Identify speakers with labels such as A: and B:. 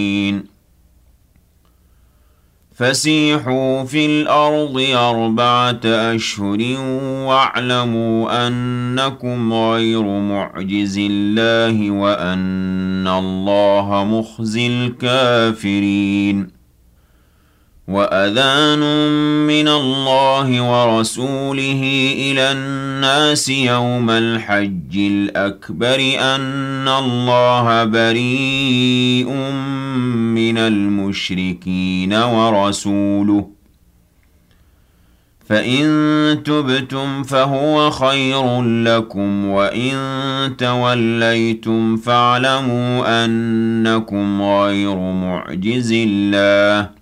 A: فسيحوا في الأرض 4 أشهر واعلموا أنكم غير معجز الله وأن الله مخزي الكافرين. وأذان من الله ورسوله إلى الناس يوم الحج الأكبر أن الله بريء من المشركين ورسوله، فإن تبتم فهو خير لكم، وإن توليتم فاعلموا أنكم غير معجز الله